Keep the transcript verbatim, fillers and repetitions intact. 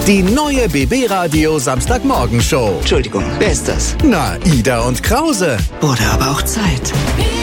Die neue B B Radio Samstagmorgen Show. Entschuldigung, wer ist das? Na, Ida und Krause. Wurde aber auch Zeit.